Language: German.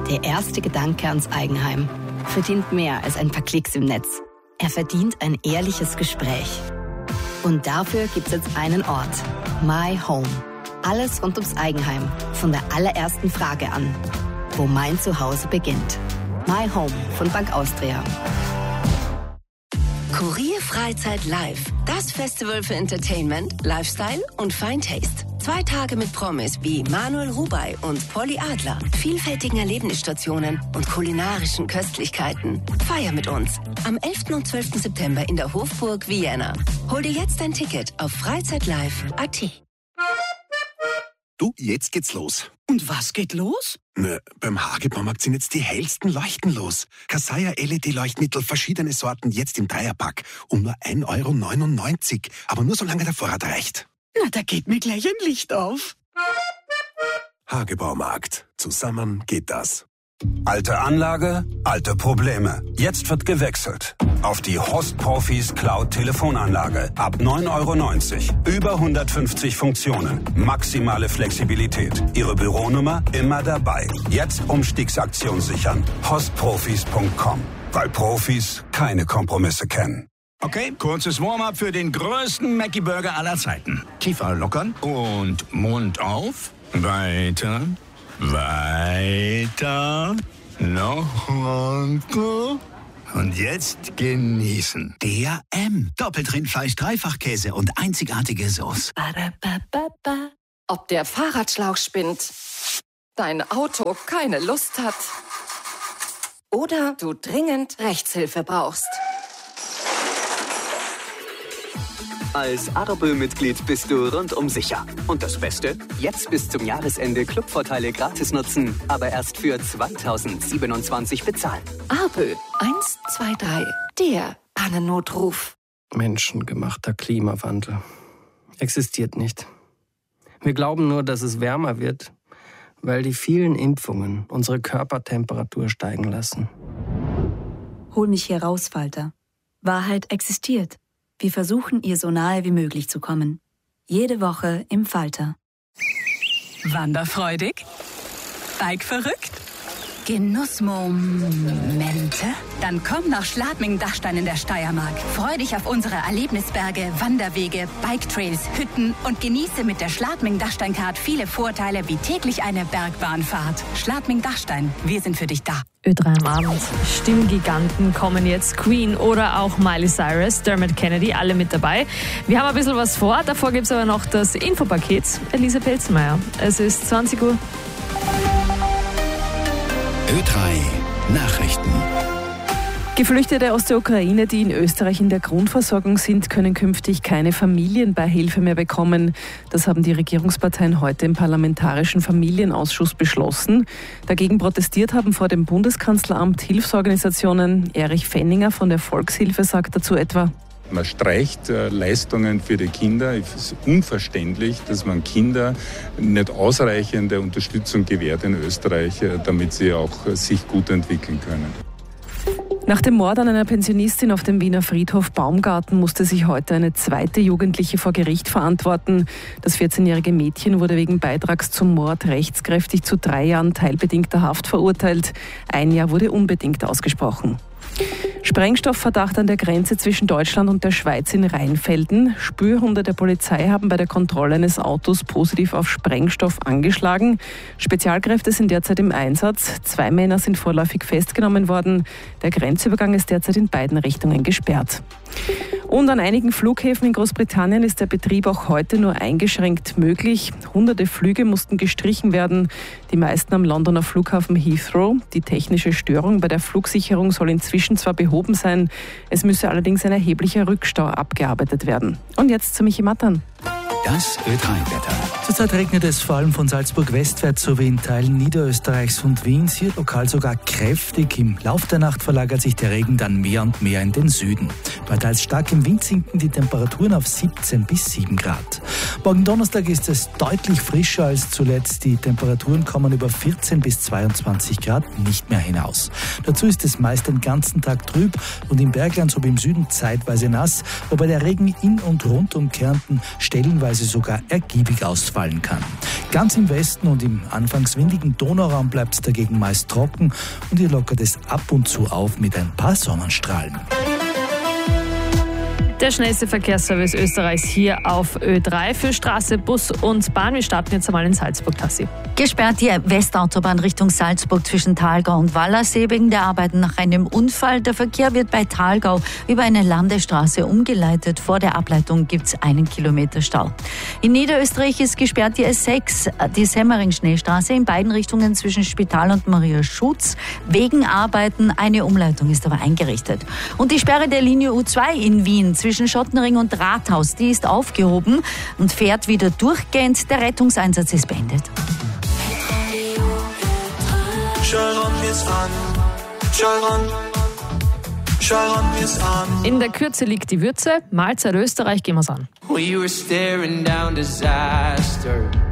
Der erste Gedanke ans Eigenheim verdient mehr als ein paar Klicks im Netz. Er verdient ein ehrliches Gespräch. Und dafür gibt's jetzt einen Ort. My Home. Alles rund ums Eigenheim. Von der allerersten Frage an. Wo mein Zuhause beginnt. My Home von Bank Austria. Kurier Freizeit Live. Das Festival für Entertainment, Lifestyle und Fine Taste. 2 Tage mit Promis wie Manuel Rubey und Polly Adler, vielfältigen Erlebnisstationen und kulinarischen Köstlichkeiten. Feier mit uns am 11. und 12. September in der Hofburg Vienna. Hol dir jetzt ein Ticket auf freizeitlive.at. Du, jetzt geht's los. Und was geht los? Na, beim Hagebaumarkt sind jetzt die hellsten Leuchten los. Kasaya LED-Leuchtmittel, verschiedene Sorten, jetzt im Dreierpack. Um nur 1,99 €. Aber nur solange der Vorrat reicht. Na, da geht mir gleich ein Licht auf. Hagebaumarkt. Zusammen geht das. Alte Anlage, alte Probleme. Jetzt wird gewechselt. Auf die Host Profis Cloud Telefonanlage. Ab 9,90 €. Über 150 Funktionen. Maximale Flexibilität. Ihre Büronummer immer dabei. Jetzt Umstiegsaktion sichern. hostprofis.com. Weil Profis keine Kompromisse kennen. Okay, kurzes Warm-up für den größten Mackie-Burger aller Zeiten. Tiefer lockern und Mund auf. Weiter. Weiter. Noch runter. Und jetzt genießen. Der M. Doppeltrindfleisch, Dreifachkäse und einzigartige Sauce. Ob der Fahrradschlauch spinnt, dein Auto keine Lust hat oder du dringend Rechtshilfe brauchst. Als Ardabö-Mitglied bist du rundum sicher. Und das Beste? Jetzt bis zum Jahresende Clubvorteile gratis nutzen, aber erst für 2027 bezahlen. Ardabö 123, der Pannennotruf. Menschengemachter Klimawandel existiert nicht. Wir glauben nur, dass es wärmer wird, weil die vielen Impfungen unsere Körpertemperatur steigen lassen. Hol mich hier raus, Falter. Wahrheit existiert. Wir versuchen, ihr so nahe wie möglich zu kommen. Jede Woche im Falter. Wanderfreudig? Bikeverrückt? Genussmomente? Dann komm nach Schladming-Dachstein in der Steiermark. Freu dich auf unsere Erlebnisberge, Wanderwege, Biketrails, Hütten und genieße mit der Schladming-Dachstein-Card viele Vorteile wie täglich eine Bergbahnfahrt. Schladming-Dachstein, wir sind für dich da. Ö3 am Abend. Stimmgiganten kommen jetzt. Queen oder auch Miley Cyrus, Dermot Kennedy, alle mit dabei. Wir haben ein bisschen was vor. Davor gibt es aber noch das Infopaket. Elisa Pelzenmeier. Es ist 20 Uhr. Ö3 Nachrichten. Geflüchtete aus der Ukraine, die in Österreich in der Grundversorgung sind, können künftig keine Familienbeihilfe mehr bekommen. Das haben die Regierungsparteien heute im Parlamentarischen Familienausschuss beschlossen. Dagegen protestiert haben vor dem Bundeskanzleramt Hilfsorganisationen. Erich Fenninger von der Volkshilfe sagt dazu etwa: Man streicht Leistungen für die Kinder. Es ist unverständlich, dass man Kinder nicht ausreichende Unterstützung gewährt in Österreich, damit sie auch sich gut entwickeln können. Nach dem Mord an einer Pensionistin auf dem Wiener Friedhof Baumgarten musste sich heute eine zweite Jugendliche vor Gericht verantworten. Das 14-jährige Mädchen wurde wegen Beitrags zum Mord rechtskräftig zu 3 Jahren teilbedingter Haft verurteilt. 1 Jahr wurde unbedingt ausgesprochen. Sprengstoffverdacht an der Grenze zwischen Deutschland und der Schweiz in Rheinfelden. Spürhunde der Polizei haben bei der Kontrolle eines Autos positiv auf Sprengstoff angeschlagen. Spezialkräfte sind derzeit im Einsatz. 2 Männer sind vorläufig festgenommen worden. Der Grenzübergang ist derzeit in beiden Richtungen gesperrt. Und an einigen Flughäfen in Großbritannien ist der Betrieb auch heute nur eingeschränkt möglich. Hunderte Flüge mussten gestrichen werden, die meisten am Londoner Flughafen Heathrow. Die technische Störung bei der Flugsicherung soll inzwischen zwar behoben sein, es müsse allerdings ein erheblicher Rückstau abgearbeitet werden. Und jetzt zu Michi Mattern. Das Ö3-Wetter. Zurzeit regnet es vor allem von Salzburg westwärts sowie in Teilen Niederösterreichs und Wiens, hier lokal sogar kräftig. Im Lauf der Nacht verlagert sich der Regen dann mehr und mehr in den Süden. Bei teils starkem Wind sinken die Temperaturen auf 17 bis 7 Grad. Morgen Donnerstag ist es deutlich frischer als zuletzt. Die Temperaturen kommen über 14 bis 22 Grad nicht mehr hinaus. Dazu ist es meist den ganzen Tag trüb und im Bergland sowie im Süden zeitweise nass, wobei der Regen in und rund um Kärnten stellenweise sogar ergiebig ausfällt. ausfallen kann. Ganz im Westen und im anfangs windigen Donauraum bleibt es dagegen meist trocken und hier lockert es ab und zu auf mit ein paar Sonnenstrahlen. Der schnellste Verkehrsservice Österreichs hier auf Ö3 für Straße, Bus und Bahn. Wir starten jetzt einmal in Salzburg, Tassi. Gesperrt die Westautobahn Richtung Salzburg zwischen Thalgau und Wallersee wegen der Arbeiten nach einem Unfall. Der Verkehr wird bei Thalgau über eine Landesstraße umgeleitet. Vor der Ableitung gibt es 1 Kilometer Stau. In Niederösterreich ist gesperrt die S6, die Semmering-Schneestraße in beiden Richtungen zwischen Spital und Maria Schutz. Wegen Arbeiten, eine Umleitung ist aber eingerichtet. Und die Sperre der Linie U2 in Wien zwischen Schottenring und Rathaus, die ist aufgehoben und fährt wieder durchgehend. Der Rettungseinsatz ist beendet. In der Kürze liegt die Würze. Mahlzeit Österreich, gehen wir's an. We were staring down disaster.